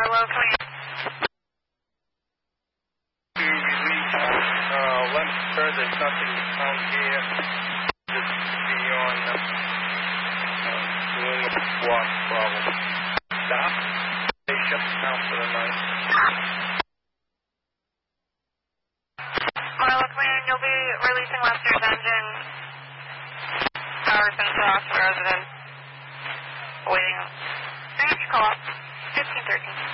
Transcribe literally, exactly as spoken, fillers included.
Marlow, come in. To release uh, Leominster, there's nothing found here. Just beyond uh, uh, doing a block problem. Stop. They shut down for the night. Marlow, come in. You'll be releasing Lester's engine. Power's been crossed, resident. Waiting. Thanks, call up. fifteen thirteen.